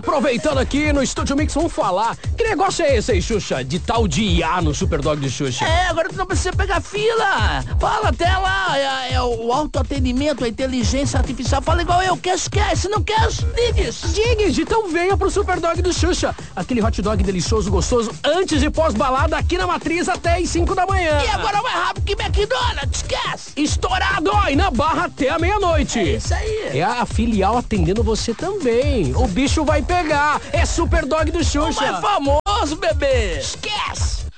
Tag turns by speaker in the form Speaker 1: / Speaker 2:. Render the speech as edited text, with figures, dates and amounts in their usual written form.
Speaker 1: aproveitando aqui no Estúdio Mix, vamos falar. Que negócio é esse aí, Xuxa? De tal de IA no Superdog de Xuxa?
Speaker 2: Agora tu não precisa pegar fila. Fala até lá, é o autoatendimento, a inteligência artificial. Fala igual eu, quer, se não quer, digue.
Speaker 1: Então venha pro Superdog do Xuxa. Aquele hot dog delicioso, gostoso, antes e pós-balada aqui na Matriz até às 5 da manhã.
Speaker 2: E agora mais rápido que McDonald's, esquece.
Speaker 1: Estourado, ó, e na Barra até a meia-noite.
Speaker 2: É isso aí.
Speaker 1: É a filial atendendo você também. O bicho vai pegar. É Superdog do Xuxa.
Speaker 2: O mais famoso, bebê. Esquece.